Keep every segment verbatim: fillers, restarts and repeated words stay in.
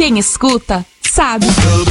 Quem escuta, sabe.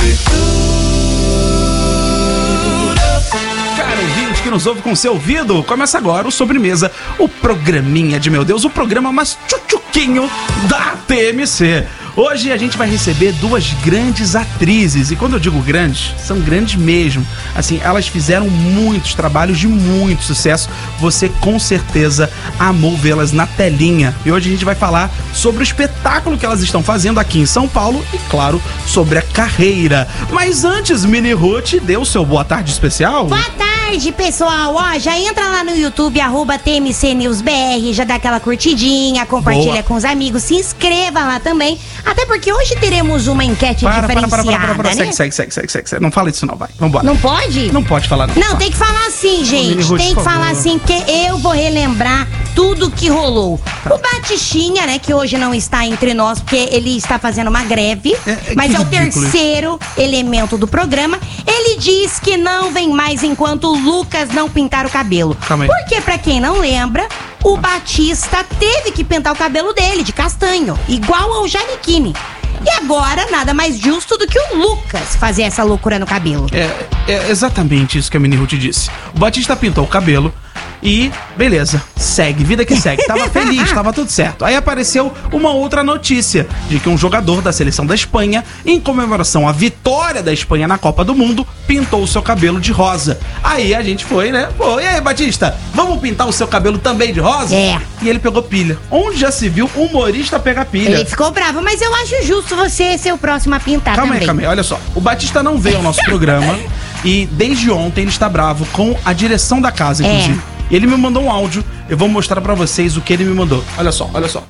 Cara ouvinte que nos ouve com seu ouvido, começa agora o Sobremesa, o programinha de meu Deus, o programa mais tchutchuquinho da T M C. Hoje a gente vai receber duas grandes atrizes, e quando eu digo grandes, são grandes mesmo. Assim, elas fizeram muitos trabalhos de muito sucesso, você com certeza amou vê-las na telinha. E hoje a gente vai falar sobre o espetáculo que elas estão fazendo aqui em São Paulo e, claro, sobre a carreira. Mas antes, Mini Ruth, dê o seu boa tarde especial. Boa tarde, pessoal. Ó, já entra lá no YouTube, arroba T M C News B R, já dá aquela curtidinha, compartilha Boa. com os amigos, se inscreva lá também. Até porque hoje teremos uma enquete para, diferenciada, para, para, para, para, para. Né? Segue, segue, segue, segue, segue. Não fala isso não, vai. Vambora. Não pode? Não pode falar não. Não, fala. Tem que falar assim, gente. Ruth, tem que falar assim, porque eu vou relembrar tudo que rolou. Tá. O Batistinha, né, que hoje não está entre nós, porque ele está fazendo uma greve, é, é mas é o terceiro isso. elemento do programa. Ele diz que não vem mais enquanto o Lucas não pintar o cabelo. Calma aí. Porque, pra quem não lembra, o Batista teve que pintar o cabelo dele de castanho, igual ao Giannichini. E agora, nada mais justo do que o Lucas fazer essa loucura no cabelo. É, é exatamente isso que a Mini Ruth disse. O Batista pintou o cabelo e, beleza, segue, vida que segue. Tava feliz, tava tudo certo. Aí apareceu uma outra notícia de que um jogador da seleção da Espanha, em comemoração à vitória da Espanha na Copa do Mundo, pintou o seu cabelo de rosa. Aí a gente foi, né? Pô, e aí, Batista, vamos pintar o seu cabelo também de rosa? É. E ele pegou pilha. Onde já se viu humorista pegar pilha? Ele ficou bravo, mas eu acho justo você ser o próximo a pintar calma também. Aí, calma aí, olha só. O Batista não veio ao nosso programa e desde ontem ele está bravo com a direção da casa, inclusive. É. Ele me mandou um áudio, eu vou mostrar pra vocês o que ele me mandou. Olha só, olha só.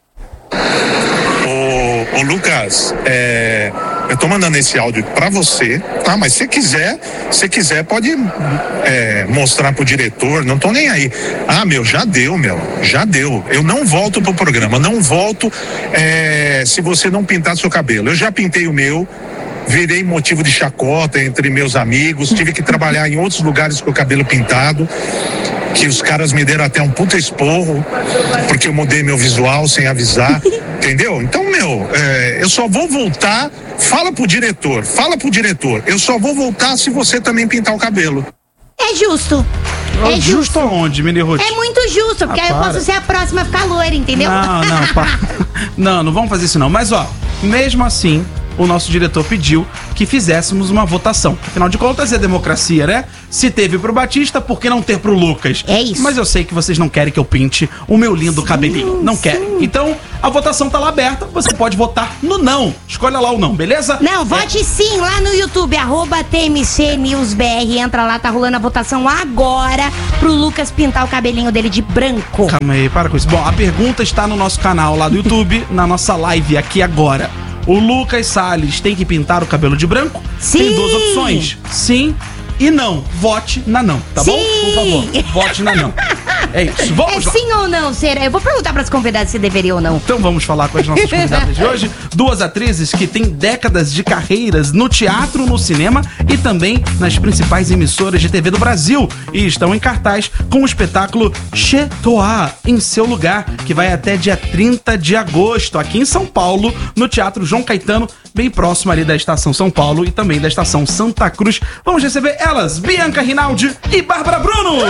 Ô, ô Lucas, é, eu tô mandando esse áudio pra você, tá? Mas se quiser, se quiser pode é, mostrar pro diretor, não tô nem aí. Ah, meu, já deu, meu, já deu. Eu não volto pro programa, não volto é, se você não pintar seu cabelo. Eu já pintei o meu. Virei motivo de chacota entre meus amigos, tive que trabalhar em outros lugares com o cabelo pintado, que os caras me deram até um puta esporro, porque eu mudei meu visual sem avisar, entendeu? Então, meu, é, eu só vou voltar, fala pro diretor, fala pro diretor, eu só vou voltar se você também pintar o cabelo. É justo. É justo, justo aonde, Mini Ruth? É muito justo, porque ah, aí eu posso ser a próxima a ficar loira, entendeu? Não, não, pá. Não, não vamos fazer isso não, mas ó, mesmo assim, o nosso diretor pediu que fizéssemos uma votação. Afinal de contas, é democracia, né? Se teve pro Batista, por que não ter pro Lucas? É isso. Mas eu sei que vocês não querem que eu pinte o meu lindo sim, cabelinho. Não sim. querem. Então, a votação tá lá aberta. Você pode votar no não. Escolha lá o não, beleza? Não, vote é. sim lá no YouTube, arroba T M C News B R. Entra lá, tá rolando a votação agora pro Lucas pintar o cabelinho dele de branco. Calma aí, para com isso. Bom, a pergunta está no nosso canal lá do YouTube, na nossa live aqui agora. O Lucas Salles tem que pintar o cabelo de branco? Sim. Tem duas opções. Sim e não. Vote na não, tá sim. bom? Por favor, vote na não. É isso. Vamos é lá. Sim ou não, será? Eu vou perguntar para as convidadas se deveria ou não. Então vamos falar com as nossas convidadas de hoje. Duas atrizes que têm décadas de carreiras no teatro, no cinema e também nas principais emissoras de T V do Brasil. E estão em cartaz com o espetáculo Chez Toi, Em Seu Lugar, que vai até dia trinta de agosto, aqui em São Paulo, no Teatro João Caetano, bem próximo ali da Estação São Paulo e também da Estação Santa Cruz. Vamos receber elas, Bianca Rinaldi e Bárbara Bruno!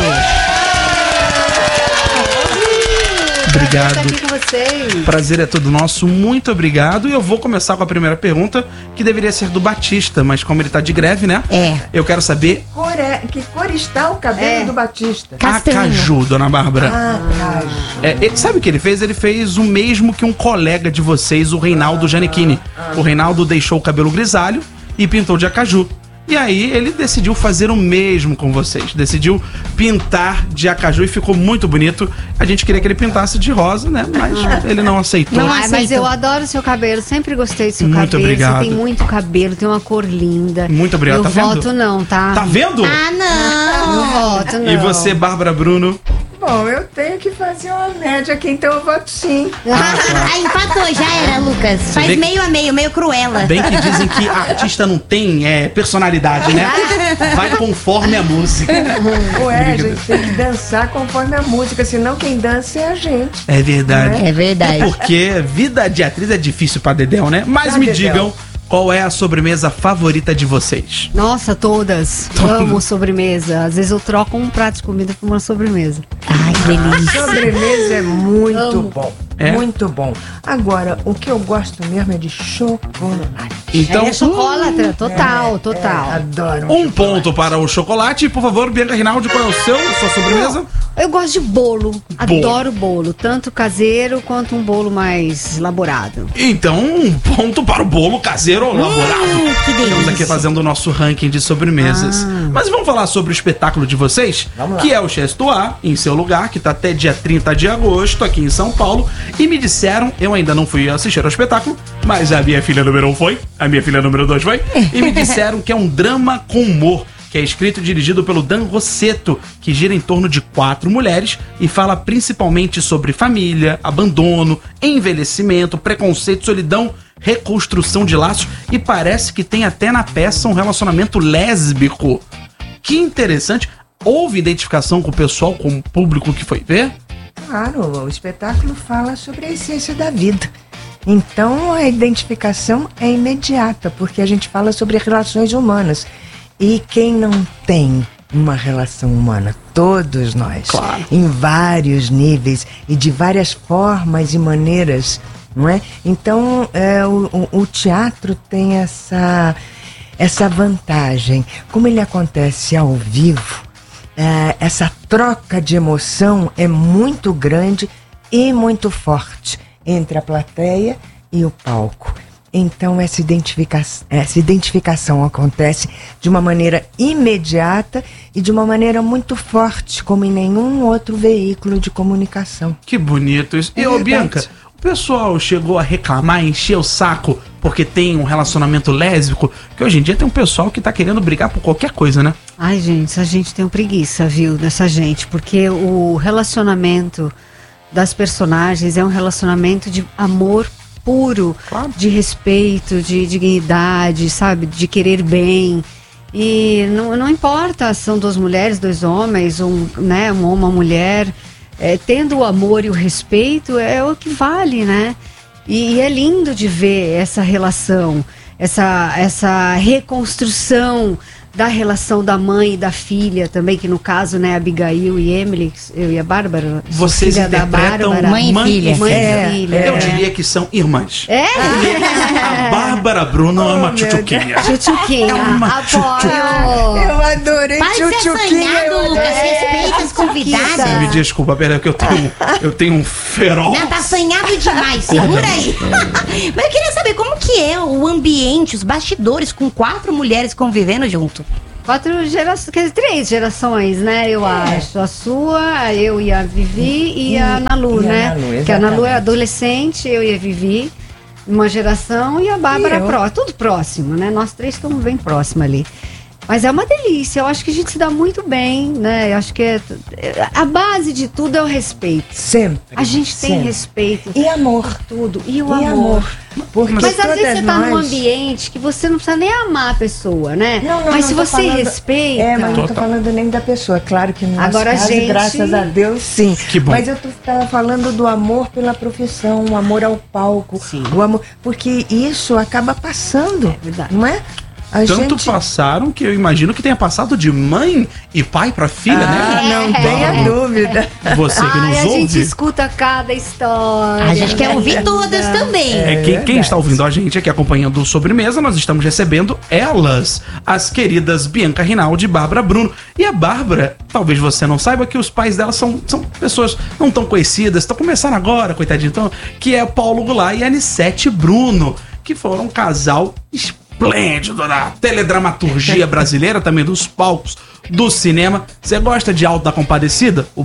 Obrigado. Estar aqui com vocês. Prazer é todo nosso, muito obrigado. E eu vou começar com a primeira pergunta, que deveria ser do Batista, mas como ele tá de greve, né? É. Eu quero saber... Cor é, que cor está o cabelo é. do Batista? Castanho. Acaju, dona Bárbara. Ah, caju. É, ele, sabe o que ele fez? Ele fez o mesmo que um colega de vocês, o Reinaldo Giannichini. Ah, ah. O Reinaldo deixou o cabelo grisalho e pintou de acaju. E aí ele decidiu fazer o mesmo com vocês. Decidiu pintar de acaju e ficou muito bonito. A gente queria que ele pintasse de rosa, né? Mas ele não aceitou. Não, mas eu adoro o seu cabelo. Sempre gostei do seu muito cabelo. Obrigado. Você tem muito cabelo, tem uma cor linda. Muito obrigado. Eu tá voto vendo? não, tá? Tá vendo? Ah, não. Não voto não. E você, Bárbara Bruno? Bom, eu tenho que fazer uma média aqui, então eu voto sim. Ah, empatou, já era, Lucas. Faz vê que- meio a meio, meio cruela. Bem que dizem que artista não tem é, personalidade, né? Vai conforme a música. Ué, a gente tem que dançar conforme a música, senão quem dança é a gente. É verdade. É verdade. É porque vida de atriz é difícil pra Dedéu, né? Mas Pra me Dedéu. digam qual é a sobremesa favorita de vocês. Nossa, todas. Amo sobremesa. Às vezes eu troco um prato de comida por uma sobremesa. Ai, que delícia. Sobremesa é muito Amo. bom. É? Muito bom. Agora, o que eu gosto mesmo é de chocolate. Então, é chocolatra, total, total. É, adoro. um ponto para o chocolate. Por favor, Bianca Rinaldi, qual é o seu, sua sobremesa? Eu gosto de bolo. Adoro bolo. Tanto caseiro quanto um bolo mais elaborado. Então, um ponto para o bolo caseiro elaborado. Hum, que delícia. Estamos aqui fazendo o nosso ranking de sobremesas. Mas vamos falar sobre o espetáculo de vocês, Vamos lá. que é o Chestoá, em seu lugar, que tá até dia trinta de agosto, aqui em São Paulo. E me disseram, eu ainda não fui assistir ao espetáculo, mas a minha filha número um foi, a minha filha número dois foi, e me disseram que é um drama com humor, que é escrito e dirigido pelo Dan Rossetto, que gira em torno de quatro mulheres e fala principalmente sobre família, abandono, envelhecimento, preconceito, solidão, reconstrução de laços, e parece que tem até na peça um relacionamento lésbico. Que interessante. Houve identificação com o pessoal, com o público que foi ver? Claro, o espetáculo fala sobre a essência da vida. Então a identificação é imediata, porque a gente fala sobre relações humanas. E quem não tem uma relação humana? Todos nós. Claro. Em vários níveis e de várias formas e maneiras, não é? Então é, o, o, o teatro tem essa, essa vantagem. Como ele acontece ao vivo, é, essa troca de emoção é muito grande e muito forte entre a plateia e o palco. Então essa, identifica essa identificação acontece de uma maneira imediata e de uma maneira muito forte, como em nenhum outro veículo de comunicação. Que bonito isso. E, É ô, verdade. Bianca, o pessoal chegou a reclamar, encher o saco porque tem um relacionamento lésbico? Que hoje em dia tem um pessoal que tá querendo brigar por qualquer coisa, né? Ai, gente, essa gente tem um preguiça, viu, dessa gente. Porque o relacionamento das personagens é um relacionamento de amor puro, Claro. de respeito, de dignidade, sabe? De querer bem. E não, não importa se são duas mulheres, dois homens, um, né, um homem, uma mulher. É, tendo o amor e o respeito é o que vale, né? E, e é lindo de ver essa relação, essa, essa reconstrução da relação da mãe e da filha também, que no caso, né, Abigail e Emily, eu e a Bárbara, sou Vocês filha da interpretam Bárbara. Mãe e filha. Mãe É, e filha. Eu diria que são irmãs. É? A Bárbara Bruno é uma Oh, meu tchutchuquinha. Tchutchuquinha, É uma apoio. Eu adorei Para de ser tchutchuquinha. assanhado, eu Lucas. adorei. Respeita as convidadas. Me desculpa, pera, que eu tenho, eu tenho um feroz. Não, tá assanhado demais, segura aí. Mas eu queria saber como que é o ambiente, os bastidores com quatro mulheres convivendo junto. Quatro gerações, quer dizer, três gerações, né, eu acho. A sua, eu e a Vivi e, E- a Ana Lu, e a né? Ana Lu, que a Ana Lu é exatamente. adolescente, eu e a Vivi, uma geração, e a Bárbara E eu. pró, tudo próximo, né? Nós três estamos bem próximos ali. Mas é uma delícia, eu acho que a gente se dá muito bem, né? Eu acho que é, a base de tudo é o respeito. Sempre. A gente tem sempre. respeito E amor. por tudo. E o E amor. amor. Porque Mas às todas vezes você tá num nós- ambiente que você não precisa nem amar a pessoa, né? Não, não, mas não se tô você falando- respeita. É, mas não tô Total. falando nem da pessoa. Claro que no nosso Agora a caso, gente- graças a Deus, sim. Que bom. Mas eu tô tava falando do amor pela profissão, o amor ao palco. Sim. O amor, porque isso acaba passando, É verdade. não é? A Tanto gente... passaram que eu imagino que tenha passado de mãe e pai pra filha, Ah, né? não tenha dúvida. Você que Ai, nos a gente ouve. escuta cada história. A gente quer ouvir todas também. É, quem, quem verdade. está ouvindo a gente aqui acompanhando o Sobremesa, nós estamos recebendo elas, as queridas Bianca Rinaldi e Bárbara Bruno. E a Bárbara, talvez você não saiba que os pais dela são, são pessoas não tão conhecidas, estão começando agora, coitadinho, então, que é Paulo Goulart e Anissete Bruno, que foram um casal esplêndido da teledramaturgia brasileira, também dos palcos do cinema. Você gosta de Auto da Compadecida? O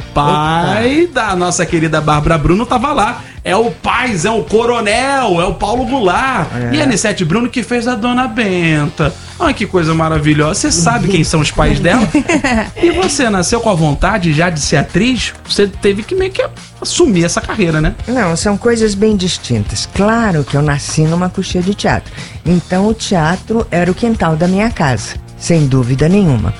pai Opa. da nossa querida Bárbara Bruno tava lá. É o paizão, o coronel, é o Paulo Goulart. É. E a Anissete Bruno que fez a Dona Benta. Olha que coisa maravilhosa. Você sabe quem são os pais dela? E você nasceu com a vontade já de ser atriz? Você teve que meio que assumir essa carreira, né? Não, são coisas bem distintas. Claro que eu nasci numa coxia de teatro. Então o teatro era o quintal da minha casa, sem dúvida nenhuma.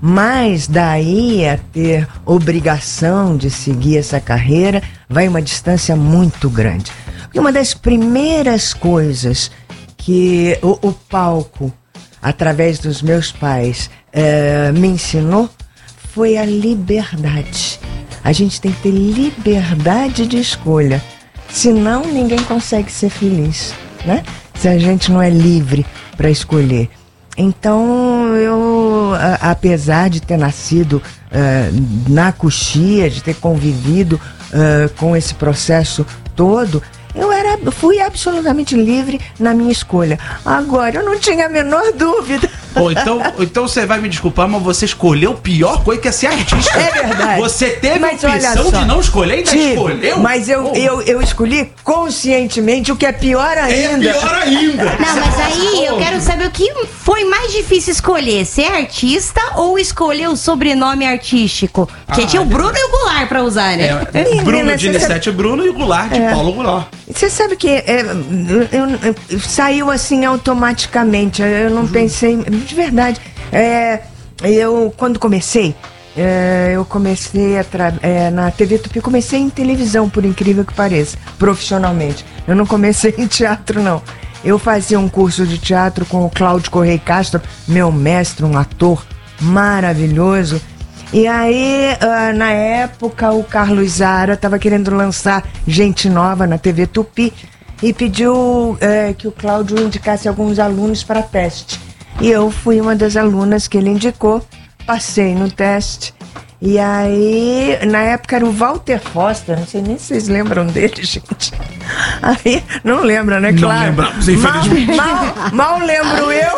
Mas daí a ter obrigação de seguir essa carreira vai uma distância muito grande. E uma das primeiras coisas que o, o palco, através dos meus pais, é, me ensinou foi a liberdade. A gente tem que ter liberdade de escolha, senão ninguém consegue ser feliz, né? Se a gente não é livre para escolher. Então, eu, a, apesar de ter nascido uh, na coxia, de ter convivido uh, com esse processo todo, eu era, fui absolutamente livre na minha escolha. Agora, eu não tinha a menor dúvida. Ou então, então você vai me desculpar, mas você escolheu a pior coisa que é ser artista. É verdade. Você teve mas a opção de não escolher e ainda Tive, escolheu? Mas eu, oh. eu, eu escolhi conscientemente, o que é pior ainda. É pior ainda. Não, mas aí eu quero saber o que foi mais difícil escolher, ser artista ou escolher o sobrenome artístico? Porque ah, tinha o Bruno e o Goulart pra usar, né? É, é, Bruno de Anissete sabe... Bruno e o Goulart de é. Paulo Goulart. Você sabe que é, eu, eu, eu, saiu assim automaticamente, eu não uhum. pensei, de verdade. É, eu, quando comecei, é, eu comecei a tra- é, na T V Tupi, comecei em televisão, por incrível que pareça, profissionalmente. Eu não comecei em teatro, não. Eu fazia um curso de teatro com o Cláudio Correia Castro, meu mestre, um ator maravilhoso. E aí, uh, na época, o Carlos Zara estava querendo lançar Gente Nova na T V Tupi e pediu uh, que o Cláudio indicasse alguns alunos para teste. E eu fui uma das alunas que ele indicou, passei no teste. E aí, na época era o Walter Foster, não sei nem se vocês lembram dele, gente. Aí, não lembra, né? Claro. Não lembramos, infelizmente. Mal, mal, mal lembro eu.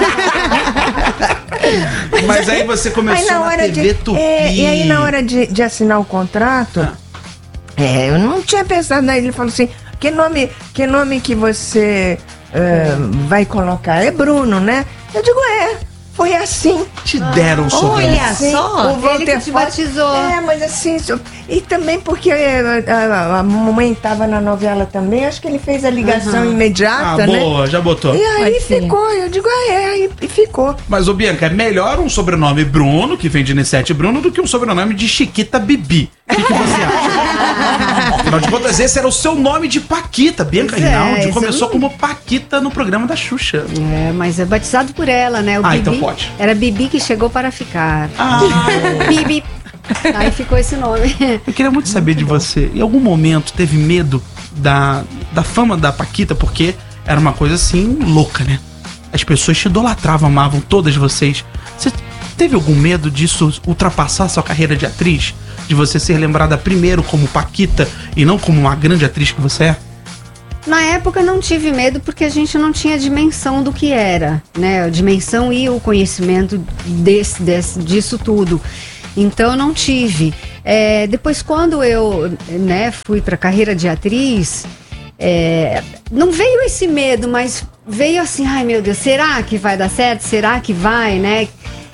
Mas aí você começou aí, na, na T V de, Tupi. É, e aí, na hora de, de assinar o contrato, ah. é, eu não tinha pensado, né? Ele falou assim, que nome que, nome que você uh, vai colocar? É Bruno, né? Eu digo, é. Foi assim. Te deram o sobrenome. Olha só. O Walter Ele que te batizou. É, mas assim... E também porque a, a mamãe estava na novela também. Acho que ele fez a ligação uhum. imediata, ah, né? boa, já botou. E aí ficou. Eu digo, ah, é. E ficou. Mas, ô Bianca, é melhor um sobrenome Bruno, que vem de Anissete Bruno, do que um sobrenome de Chiquita Bibi. O que, que você acha? Afinal de contas, esse era o seu nome de Paquita. Bianca Rinaldi é, começou como Paquita no programa da Xuxa. É, mas é batizado por ela, né? O ah, Bibi, então pode. Era Bibi que chegou para ficar. Ah. Bibi. Aí ficou esse nome. Eu queria muito saber de você. Em algum momento teve medo da, da fama da Paquita? Porque era uma coisa assim louca, né? As pessoas te idolatravam, amavam todas vocês. Você teve algum medo disso ultrapassar sua carreira de atriz? De você ser lembrada primeiro como Paquita e não como uma grande atriz que você é? Na época não tive medo porque a gente não tinha dimensão do que era, né? A dimensão e o conhecimento desse, desse, disso tudo. Então não tive. É, depois quando eu né, fui para a carreira de atriz, é, não veio esse medo, mas veio assim, ai meu Deus, será que vai dar certo? Será que vai, né?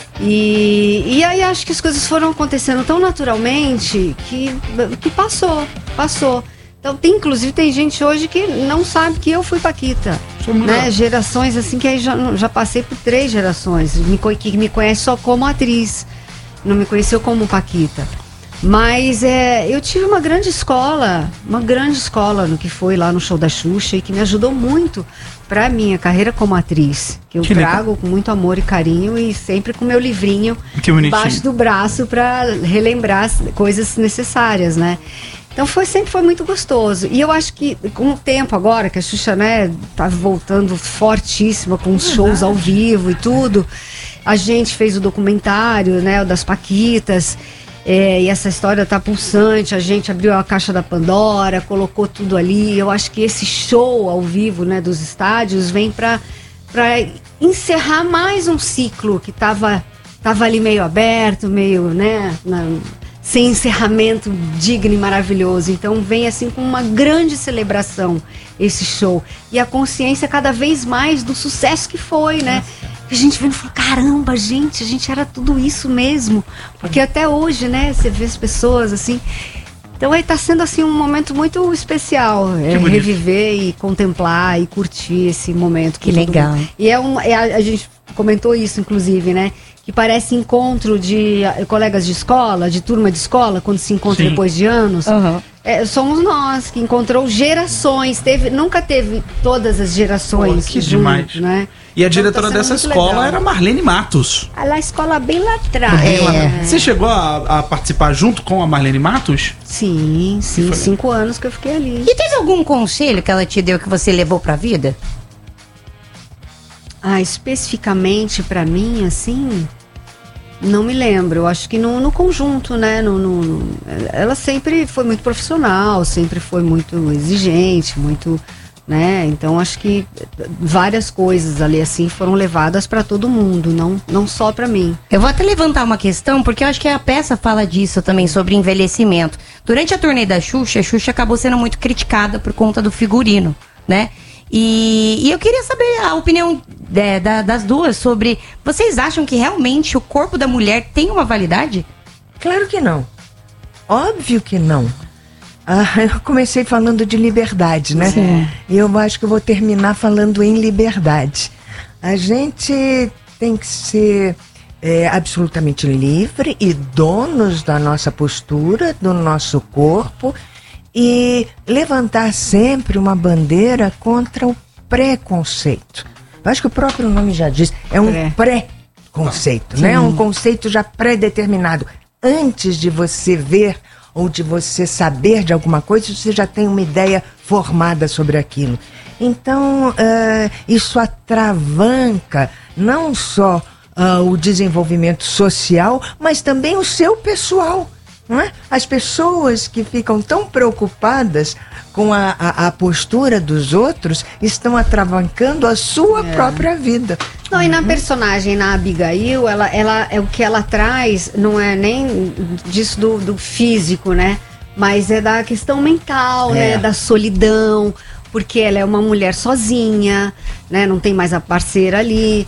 E, e aí acho que as coisas foram acontecendo tão naturalmente que, que passou, passou. Então, tem, inclusive, tem gente hoje que não sabe que eu fui Paquita. Né? Gerações assim, que aí já, já passei por três gerações, me, que me conhece só como atriz, não me conheceu como Paquita. Mas é, eu tive uma grande escola, uma grande escola no que foi lá no show da Xuxa e que me ajudou muito para minha carreira como atriz, que eu que trago legal. Com muito amor e carinho e sempre com meu livrinho embaixo do braço para relembrar coisas necessárias, né? Então foi, sempre foi muito gostoso. E eu acho que com o tempo agora, que a Xuxa, né, tá voltando fortíssima com os shows ao vivo e tudo, a gente fez o documentário, né, o das Paquitas, é, e essa história tá pulsante, a gente abriu a caixa da Pandora, colocou tudo ali. Eu acho que esse show ao vivo, né, dos estádios vem para para encerrar mais um ciclo que estava tava ali meio aberto, meio, né, na, sem encerramento digno e maravilhoso. Então vem assim com uma grande celebração esse show. E a consciência cada vez mais do sucesso que foi, né? A gente vendo e falou, caramba, gente, a gente era tudo isso mesmo. Porque até hoje, né, você vê as pessoas assim. Então aí tá sendo assim um momento muito especial, é, reviver e contemplar e curtir esse momento. Que legal. Mundo. E é um, é, a, a gente comentou isso, inclusive, né? Que parece encontro de uh, colegas de escola, de turma de escola, quando se encontra Sim. depois de anos. Uhum. É, somos nós que encontrou gerações, teve, nunca teve todas as gerações. Pô, que junto, demais. Né? E a então, diretora tá dessa escola legal. Era Marlene Matos. A lá, escola bem lá atrás. É. É. Você chegou a, a participar junto com a Marlene Matos? Sim, sim, cinco anos que eu fiquei ali. E teve algum conselho que ela te deu que você levou pra vida? Ah, especificamente pra mim, assim, não me lembro. Eu acho que no, no conjunto, né? No, no, no, ela sempre foi muito profissional, sempre foi muito exigente, muito, né? Então acho que várias coisas ali assim foram levadas pra todo mundo, não, não só pra mim. Eu vou até levantar uma questão, porque eu acho que a peça fala disso também, sobre envelhecimento. Durante a turnê da Xuxa, a Xuxa acabou sendo muito criticada por conta do figurino, né? E, e eu queria saber a opinião é, da, das duas sobre... Vocês acham que realmente o corpo da mulher tem uma validade? Claro que não. Óbvio que não. Ah, eu comecei falando de liberdade, né? Sim. E eu acho que eu vou terminar falando em liberdade. A gente tem que ser é, absolutamente livre e donos da nossa postura, do nosso corpo... E levantar sempre uma bandeira contra o preconceito. Eu acho que o próprio nome já diz, é um pré-conceito, né? Um conceito já pré-determinado. Antes de você ver ou de você saber de alguma coisa, você já tem uma ideia formada sobre aquilo. Então, uh, isso atravanca não só uh, o desenvolvimento social, mas também o seu pessoal. Não é? As pessoas que ficam tão preocupadas com a, a, a postura dos outros estão atravancando a sua é. própria vida. Não, e na personagem, na Abigail, ela, ela, é o que ela traz não é nem disso do, do físico, né? Mas é da questão mental, é. né? Da solidão, porque ela é uma mulher sozinha, né? Não tem mais a parceira ali,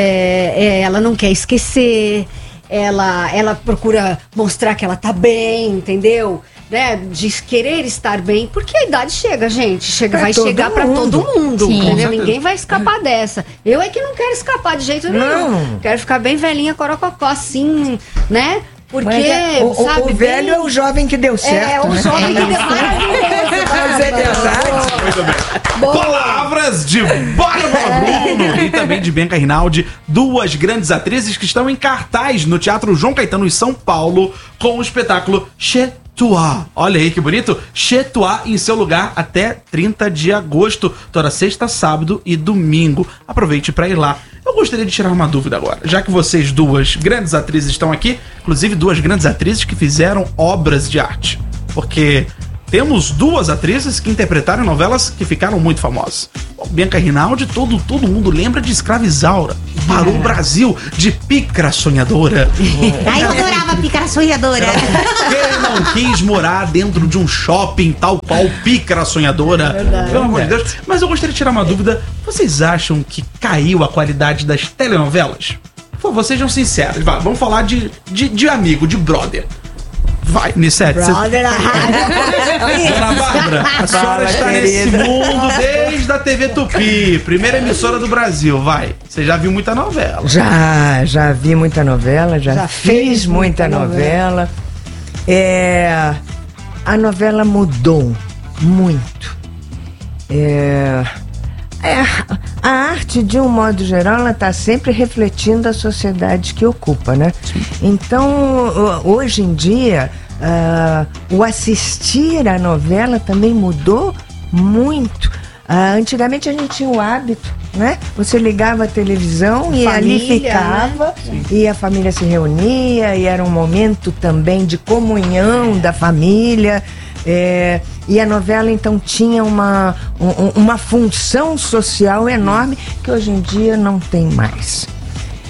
é, é, ela não quer esquecer. Ela, ela procura mostrar que ela tá bem, entendeu? Né? De querer estar bem, porque a idade chega, gente. Chega, vai chegar mundo. Pra todo mundo, Sim, entendeu? Ninguém vai escapar dessa. Eu é que não quero escapar de jeito nenhum. Não. Quero ficar bem velhinha, corococó, assim, né? Porque, é, o, sabe, o velho bem... é o jovem que deu certo. É, é o né? jovem que deu certo. Mas é verdade. Muito bem. Boa. Palavras de Bárbara Bruno e também de Bianca Rinaldi, duas grandes atrizes que estão em cartaz no Teatro João Caetano em São Paulo com o espetáculo Chez Toi. Olha aí que bonito. Chez Toi em seu lugar até trinta de agosto, toda sexta, sábado e domingo. Aproveite para ir lá. Eu gostaria de tirar uma dúvida agora, já que vocês duas grandes atrizes estão aqui, inclusive duas grandes atrizes que fizeram obras de arte, porque temos duas atrizes que interpretaram novelas que ficaram muito famosas. Bom, Bianca Rinaldi, todo, todo mundo lembra de Escrava Isaura, parou o Brasil de Pícara Sonhadora. Ai, eu adorava Pícara Sonhadora. Quem não quis morar dentro de um shopping tal qual Pícara Sonhadora? Verdade. Pelo amor de Deus. Mas eu gostaria de tirar uma dúvida. Vocês acham que caiu a qualidade das telenovelas? Pô, vocês sejam sinceros. Vai, vamos falar de, de, de amigo, de brother. Vai, Nissete. Brother, cê... Dona Bárbara, a senhora Fala, está querida. nesse mundo desde a T V Tupi, primeira emissora do Brasil, vai. Você já viu muita novela? Já, já vi muita novela, já, Já fiz fez muita, muita novela. É, a novela mudou muito. É, é, a arte, de um modo geral, ela está sempre refletindo a sociedade que ocupa, né? Então, hoje em dia, uh, o assistir à novela também mudou muito. Uh, antigamente a gente tinha o hábito, né? Você ligava a televisão e Família, ali ficava, né? E a família se reunia, e era um momento também de comunhão da família. É, e a novela então tinha uma, um, uma função social enorme que hoje em dia não tem mais.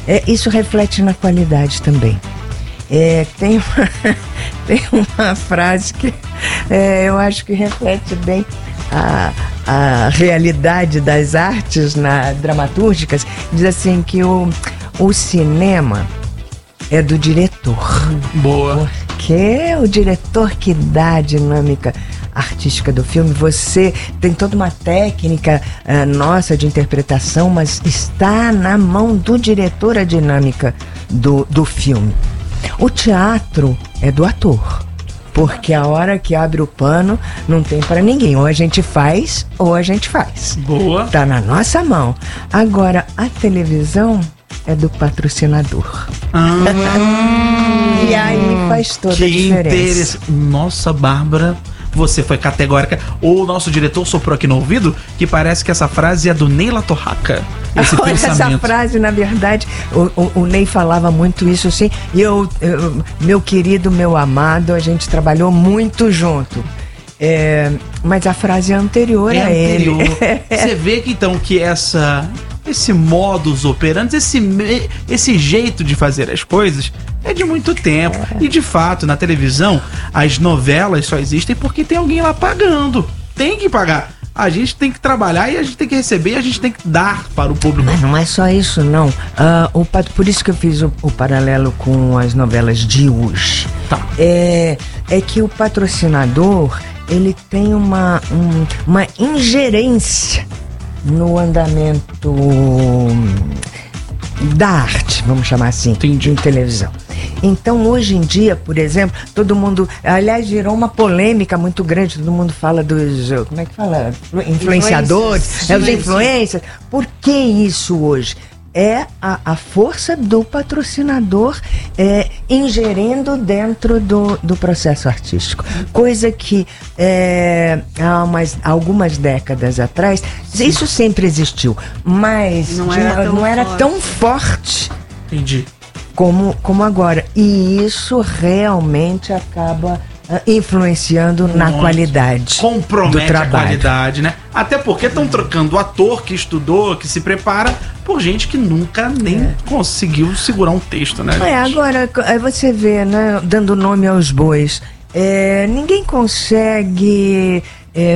é, isso reflete na qualidade também. É, tem, uma, tem uma frase que é, eu acho que reflete bem a, a realidade das artes na, dramatúrgicas. Diz assim que o, o cinema é do diretor. Boa. Porque é o diretor que dá a dinâmica artística do filme. Você tem toda uma técnica uh, nossa de interpretação, mas está na mão do diretor a dinâmica do, do filme. O teatro é do ator, porque a hora que abre o pano não tem para ninguém. Ou a gente faz, ou a gente faz. Boa. Tá na nossa mão. Agora, a televisão é do patrocinador. Ah, e aí faz toda que a diferença. interessante. Nossa, Bárbara, você foi categórica. O nosso diretor soprou aqui no ouvido que parece que essa frase é do Neila Torraca. Esse Olha, pensamento. essa frase, na verdade, o, o, o Ney falava muito isso, assim. E eu, eu, meu querido, meu amado, a gente trabalhou muito junto. É, mas a frase é anterior É a anterior. ele. Você vê que então que essa esse modus operandi, esse me- esse jeito de fazer as coisas é de muito tempo. E de fato, na televisão, as novelas só existem porque tem alguém lá pagando. Tem que pagar. A gente tem que trabalhar e a gente tem que receber e a gente tem que dar para o público. Mas não é só isso, não. Ah, o, pat- por isso que eu fiz o, o paralelo com as novelas de hoje. Tá. É, é que o patrocinador, ele tem uma, um- uma ingerência no andamento da arte, vamos chamar assim, Entendi. em televisão. Então, hoje em dia, por exemplo, todo mundo... Aliás, gerou uma polêmica muito grande. Todo mundo fala dos... Como é que fala? Influenciadores. É, os influencers. Por que isso hoje? É a, a força do patrocinador é, ingerindo dentro do, do processo artístico. Coisa que é, há umas, algumas décadas atrás, isso sempre existiu, mas Não de era uma- tão não era forte. tão forte Entendi. como, como agora. E isso realmente acaba ah, influenciando na Muito. qualidade do Compromete a trabalho. qualidade, né? Até porque estão trocando o ator que estudou, que se prepara, por gente que nunca nem conseguiu segurar um texto, né? É, gente? agora aí você vê, né, dando nome aos bois, é, ninguém consegue é,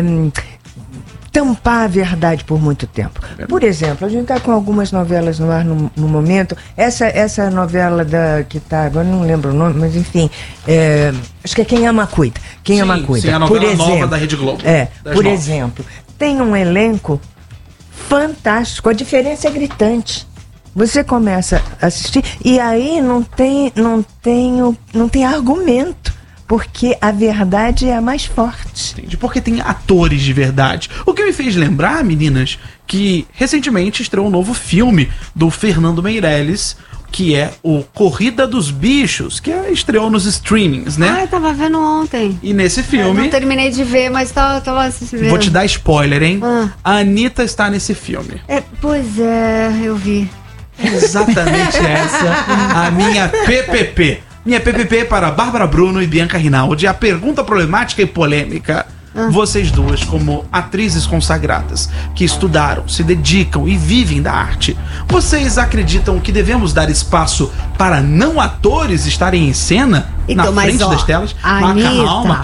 tampar a verdade por muito tempo. Por exemplo, a gente está com algumas novelas no ar no, no momento. Essa, essa novela da que tá, agora não lembro o nome, mas enfim, é, acho que é Quem Ama Cuida. Quem Sim, Ama Cuida. sim, a novela nova da Rede Globo. É, Das por nove. exemplo, tem um elenco fantástico, a diferença é gritante. Você começa a assistir e aí não tem, não tem, o- não tem argumento, porque a verdade é a mais forte. Entendi, porque tem atores de verdade. O que me fez lembrar, meninas, que recentemente estreou um novo filme do Fernando Meirelles, que é o Corrida dos Bichos, que é- estreou nos streamings, né? Ai, tava vendo ontem. E nesse Eu filme, não terminei de ver, mas tava, tava assistindo. vou te dar spoiler, hein? Ah. A Anitta está nesse filme. É, pois é, eu vi. Exatamente essa a minha P P P. Minha P P P para Bárbara Bruno e Bianca Rinaldi. A pergunta problemática e polêmica. Vocês duas, como atrizes consagradas, que estudaram, se dedicam e vivem da arte, vocês acreditam que devemos dar espaço para não atores estarem em cena Então, na mas, frente ó, das telas? a Mas Anitta- calma,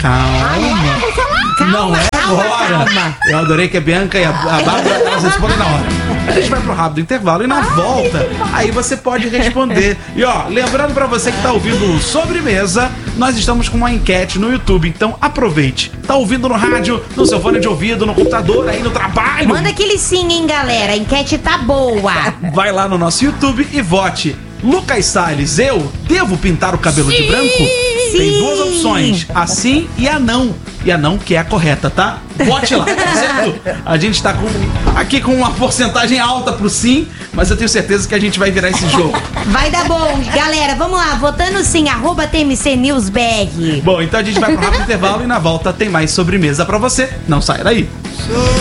calma. Não é agora. Eu adorei que a Bianca e a, a Bárbara elas respondem na hora. A gente vai pro rápido intervalo e na volta, aí você pode responder. E ó, lembrando pra você que tá ouvindo o Sobremesa, nós estamos com uma enquete no YouTube, então aproveite. Tá ouvindo no rádio, no seu fone de ouvido, no computador, aí no trabalho? Manda aquele sim, hein, galera. A enquete tá boa. Vai lá no nosso YouTube e vote. Lucas Salles, eu devo pintar o cabelo de branco? Tem duas opções, a sim e a não. E a não que é a correta, tá? Vote lá, tá certo? A gente tá com, aqui com uma porcentagem alta pro sim, mas eu tenho certeza que a gente vai virar esse jogo. Vai dar bom. Galera, vamos lá. Votando sim, arroba T M C News B R. Bom, então a gente vai pro rápido intervalo e na volta tem mais sobremesa pra você. Não saia daí.